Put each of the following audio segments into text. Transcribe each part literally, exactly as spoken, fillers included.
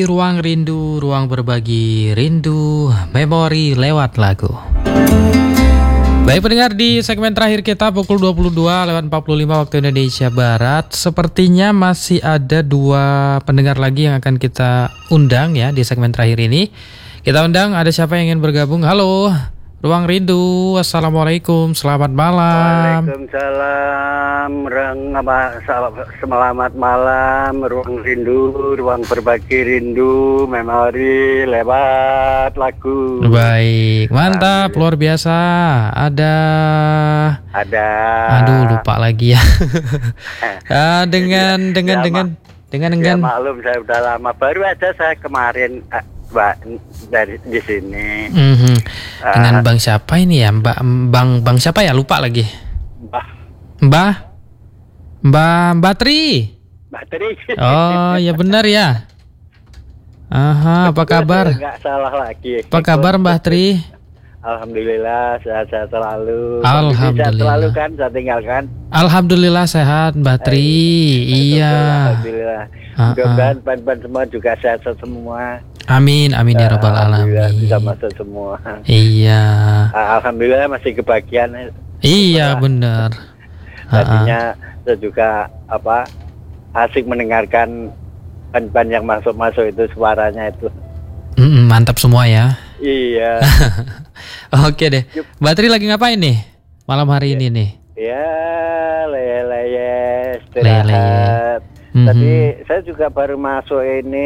Ruang rindu, ruang berbagi rindu, memori lewat lagu. Baik pendengar, di segmen terakhir kita pukul dua puluh dua lewat empat puluh lima waktu Indonesia Barat. Sepertinya masih ada dua pendengar lagi yang akan kita undang ya di segmen terakhir ini. Kita undang, ada siapa yang ingin bergabung? Halo, Ruang Rindu, Assalamualaikum, selamat malam. Waalaikumsalam, selamat malam, Ruang Rindu, ruang berbagi rindu, memori lewat lagu. Baik, mantap, luar biasa. Ada, ada. Aduh, lupa lagi ya. ah, dengan, dengan, ya, dengan, dengan, ya, dengan. maklum saya udah lama, baru aja saya kemarin. Mbak dari di sini. Mm-hmm. Dengan uh, Bang siapa ini ya? Mbak Bang Bang siapa ya? Lupa lagi. Mbah. Mbah. Mbak Mbak Tri. Mbak Tri. Oh, ya benar ya. Aha, apa kabar? Enggak salah lagi. Apa kabar Mbak Tri? Alhamdulillah sehat-sehat selalu. Alhamdulillah. Sehat selalu kan, saya tinggalkan. Alhamdulillah sehat Mbak Tri. Iya. Alhamdulillah. Mudah-mudahan pan-pan semua juga sehat semua. Amin, amin ya rabbal alamin. Bisa masuk semua. Iya. Alhamdulillah masih kebagian. Iya benar. Tadinya saya juga apa asik mendengarkan pan-pan yang masuk-masuk itu suaranya itu. Mm, mantap semua ya. Iya. Oke deh. Mbak Tri lagi ngapain nih malam hari ini nih? Ya, leye-leye istirahat. Mm-hmm. Tadi saya juga baru masuk ini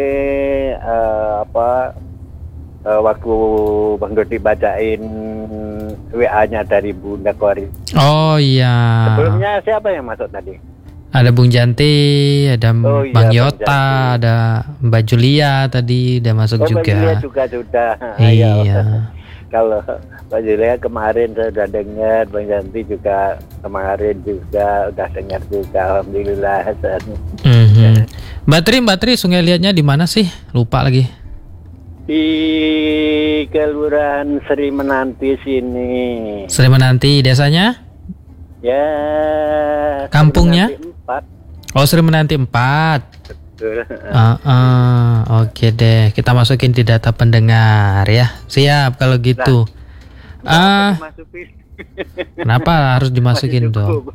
uh, apa uh, waktu Bang Dodi bacain W A-nya dari Bunda Kori. Oh iya. Sebelumnya siapa yang masuk tadi? Ada Bung Janti, ada oh, Bang iya, Yota, Bang ada Mbak Julia tadi udah masuk oh, juga. Mbak Julia juga sudah. Iya. Kalau Mbak Julia kemarin saya sudah dengar, Bang Janti juga kemarin juga udah dengar juga, alhamdulillah. Mm-hmm. Mbak Tri, Mbak Tri, Sungai Liatnya di mana sih? Lupa lagi. Di Kelurahan Sri Menanti sini. Sri Menanti, desanya? Ya. Kampungnya? Sri Menanti empat. Oh, Sri Menanti empat. Betul. Uh, uh, Oke deh, kita masukin di data pendengar ya. Siap kalau gitu. Nah, ah, kenapa harus dimasukin dong?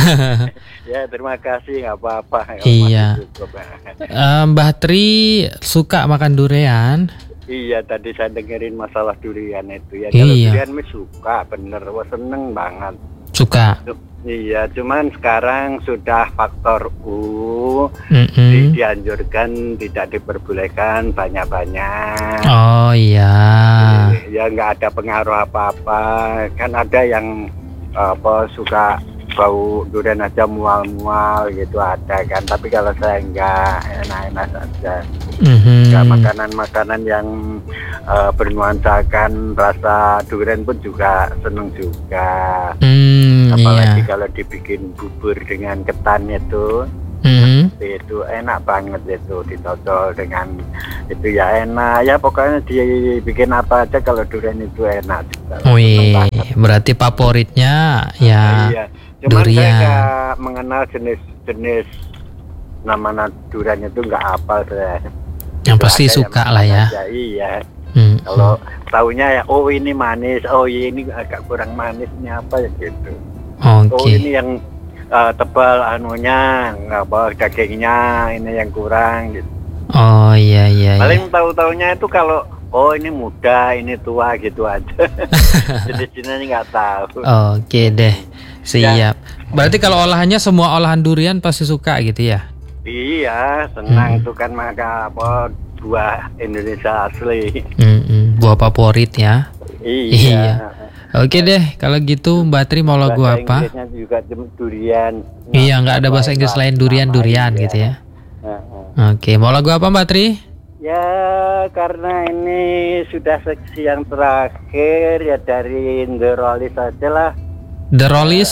Ya terima kasih, nggak apa-apa. Iya. Uh, Mbah Tri suka makan durian? Iya, tadi saya dengerin masalah durian itu ya. Iya. Kalau durian mah suka, bener, wah seneng banget. Suka. Iya, cuman sekarang sudah faktor U, mm-hmm. di, dianjurkan tidak diperbolehkan banyak-banyak. Oh iya. Jadi, ya nggak ada pengaruh apa-apa. Kan ada yang apa suka bau durian aja mual-mual gitu ada kan. Tapi kalau saya nggak, enak-enak saja. Mm-hmm. Nggak makanan-makanan yang uh, bernuansakan rasa durian pun juga seneng juga. Mm, Apalagi iya. kalau dibikin bubur dengan ketan itu, mm-hmm. itu enak banget itu, ditodol dengan itu ya enak. Ya pokoknya dibikin apa aja kalau durian itu enak. Wih, berarti favoritnya ya iya. Cuman durian. saya nggak mengenal jenis-jenis nama durian itu, nggak hafal saya. Yang itu pasti suka lah ya. Aja, iya. Hmm. Kalau taunya ya, oh ini manis, oh ini agak kurang manisnya apa ya gitu. Oke. Okay. Oh ini yang uh, tebal anunya, nggak bawa dagingnya, ini yang kurang gitu. Oh iya iya. Paling iya. tahu-taunya itu kalau oh ini muda, ini tua gitu aja. Jadi sini nggak tahu. Oke okay deh, siap. Ya. Berarti kalau olahannya semua olahan durian pasti suka gitu ya? Iya, senang hmm. tuh kan maka apa buah Indonesia asli. Mm-mm, buah favorit ya. Iya. iya. Oke deh, kalau gitu Mbak Tri mau lagu bahasa apa? Inggrisnya juga durian. Iya, nggak ada bahasa Inggris lain durian-durian gitu ya. Uh-huh. Oke, mau lagu apa Mbak Tri? Ya, karena ini sudah seksi yang terakhir ya dari The Rollies aja lah. The Rollies?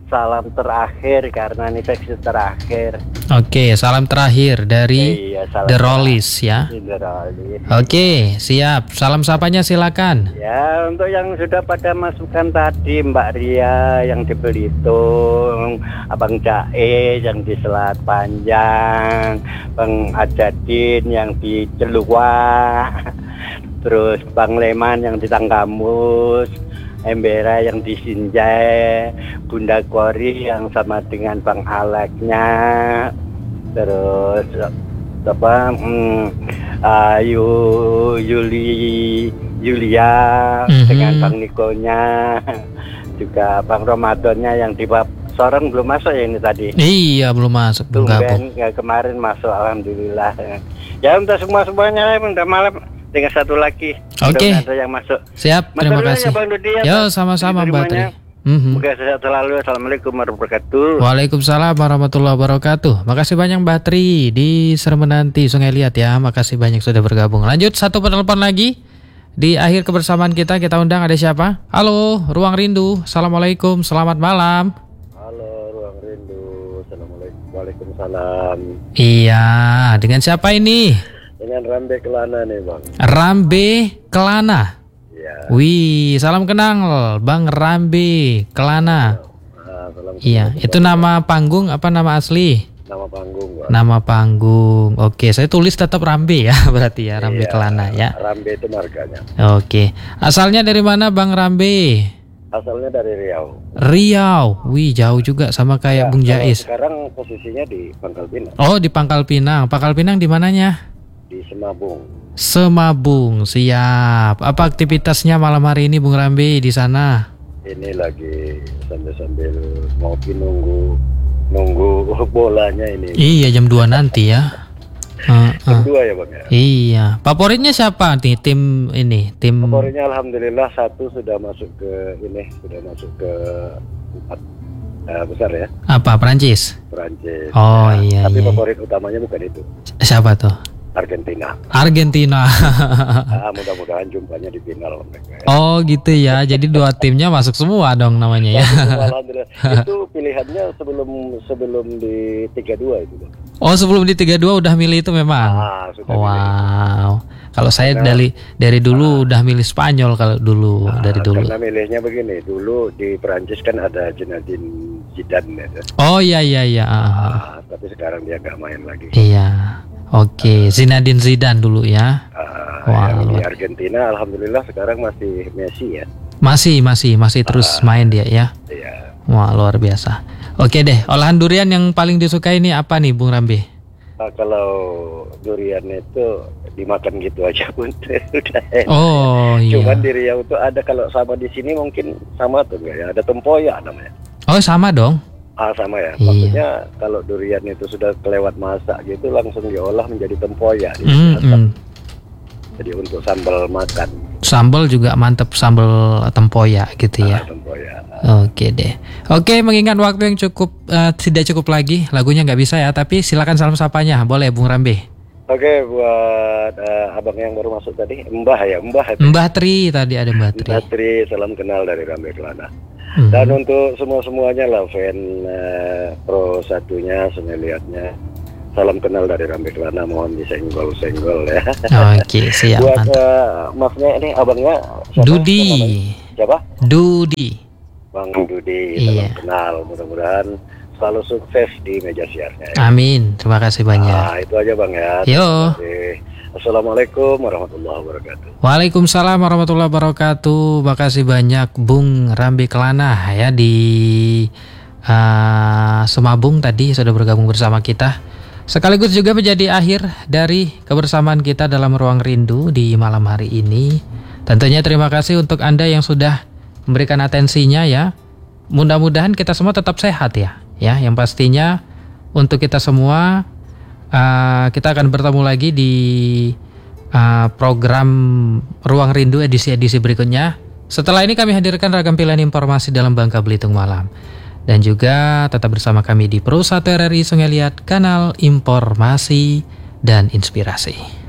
salam terakhir karena ini seksi terakhir. Oke, salam terakhir dari Iya, salam The Rollies ya. The Rollies. Oke, siap. Salam sapanya silakan. Ya, untuk yang sudah pada masukkan tadi, Mbak Ria yang di Belitung, Abang Jae yang di Selat Panjang, Bang Ajadin yang di Celuak, terus Bang Leman yang di Tanggamus, Embera yang di Sinjai, Bunda Kori yang sama dengan Bang Aleknya, terus apa hmm, Ayu Yuli Yulia mm-hmm. dengan Bang Nikonya, juga Bang Ramadannya yang di bab Sorong belum masuk ya ini tadi. Iya belum masuk, belum gabung. Ya, kemarin masuk alhamdulillah. Ya untuk semua semuanya udah malam. Dengan satu lagi. Oke. Okay. Ada yang masuk. Siap, Mas terima kasih. Ya, Bang Dudi, ya, yo sama-sama Mbak Tri. Mm-hmm. Semoga sehat selalu. Assalamualaikum warahmatullahi wabarakatuh. Waalaikumsalam warahmatullahi wabarakatuh. Makasih banyak Mbak Tri di Sermenanti Sungai Liat ya. Makasih banyak sudah bergabung. Lanjut satu penelpon lagi. Di akhir kebersamaan kita kita undang ada siapa? Halo, Ruang Rindu. Assalamualaikum, selamat malam. Halo, Ruang Rindu. Assalamualaikum. Waalaikumsalam. Iya, dengan siapa ini? Dengan Rambe Kelana nih Bang. Rambe Kelana. Ya. Wih, salam kenal Bang Rambe Kelana. Nah, salam iya, itu nama panggung apa nama asli? Nama panggung Bang. Nama panggung. Oke, saya tulis tetap Rambe ya, berarti ya Rambe iya, Kelana ya. Rambe itu marganya. Oke, asalnya dari mana Bang Rambe? Asalnya dari Riau. Riau, wih jauh juga sama kayak ya, Bung Jais. Sekarang posisinya di Pangkal Pinang. Oh di Pangkal Pinang, Pangkal Pinang di mananya? Di Semabung. Semabung, siap. Apa aktivitasnya malam hari ini Bung Rambe di sana? Ini lagi sambil-sambil mau nunggu nunggu bolanya ini. Iya jam dua nanti ya. Uh, uh. Jam dua ya Bang ya. Iya. Favoritnya siapa nih tim ini? Tim Favoritnya alhamdulillah satu sudah masuk ke ini, sudah masuk ke empat uh, besar ya. Apa Prancis? Prancis. Oh ya. iya. Tapi iya. favorit utamanya bukan itu. Siapa tuh? Argentina. Argentina. Ah, mudah-mudahan jumpanya di final mereka. Ya. Oh gitu ya. Jadi dua timnya masuk semua dong namanya ya. Alhamdulillah. Itu pilihannya sebelum sebelum di tiga dua itu Bang. Oh sebelum di tiga dua udah milih itu memang. Ah, sudah wow. Milih. Kalau saya karena, dari dari dulu ah, udah milih Spanyol kalau dulu ah, dari dulu. Karena milihnya begini, dulu di Perancis kan ada Zinedine Zidane ya. Oh iya iya iya. Ah, tapi sekarang dia nggak main lagi. Iya. Oke, okay. Zinedine Zidane dulu ya. Uh, wow. Yang di Argentina alhamdulillah sekarang masih Messi ya. Masih, masih, masih terus uh, main dia ya. Iya. Wah, luar biasa. Oke deh, olahan durian yang paling disukai ini apa nih Bung Rambe? Nah, kalau durian itu dimakan gitu aja pun udah enak. Oh iya. Cuman di Riau itu ada, kalau sama di sini mungkin sama tuh enggak ya? Ada tempoyak namanya. Oh sama dong. Ah sama ya. Iya. Maksudnya kalau durian itu sudah kelewat masak gitu langsung diolah menjadi tempoyak. Mm -hmm. Jadi untuk sambal makan. Sambal juga mantep, sambal tempoyak gitu ya. Ah, tempoyak. Oke deh. Oke, mengingat waktu yang cukup uh, tidak cukup lagi, lagunya nggak bisa ya. Tapi silakan salam sapanya, boleh Bung Rambe. Oke, buat uh, abang yang baru masuk tadi, Mbah ya, Mbah. Ya. Mbah Tri tadi ada Mbah Tri. Mbah Tri, salam kenal dari Rambe Kelana. Hmm. Dan untuk semua-semuanya lah, fan uh, pro satunya, semelihatnya, salam kenal dari Rambe Kelana, mohon disenggol-senggol ya. Oke, siap. Buat uh, maafnya ini abangnya siapa? Dudi. Siapa? Dudi. Bang Dudi, salam iya. kenal, mudah-mudahan selalu sukses di meja siarnya. Ya. Amin, terima kasih banyak. Nah, itu aja Bang ya. Yo. Assalamualaikum warahmatullahi wabarakatuh. Waalaikumsalam warahmatullahi wabarakatuh. Makasih banyak Bung Rambe Kelana ya di uh, Semabung tadi sudah bergabung bersama kita. Sekaligus juga menjadi akhir dari kebersamaan kita dalam Ruang Rindu di malam hari ini. Tentunya terima kasih untuk Anda yang sudah memberikan atensinya ya. Mudah-mudahan kita semua tetap sehat ya. Ya, yang pastinya untuk kita semua Uh, kita akan bertemu lagi di uh, program Ruang Rindu edisi-edisi berikutnya. Setelah ini kami hadirkan ragam pilihan informasi dalam Bangka Belitung Malam. Dan juga tetap bersama kami di Pro satu R R I Sungai Liat, kanal informasi dan inspirasi.